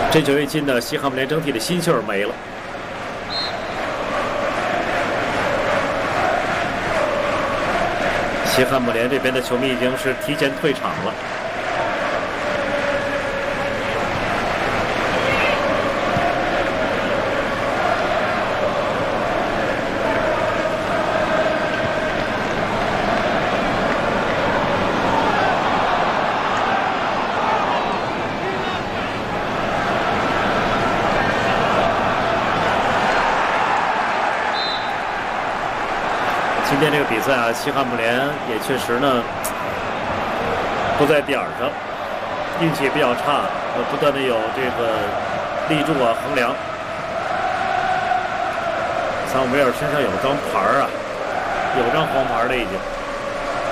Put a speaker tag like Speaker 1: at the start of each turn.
Speaker 1: 这球一进呢，西汉姆联整体的心气儿没了。西汉姆联这边的球迷已经是提前退场了。今天这个比赛啊，西汉姆联也确实呢不在点儿上，运气也比较差，不断的有这个立柱啊横梁。萨姆维尔身上有张牌啊，有张黄牌了已经。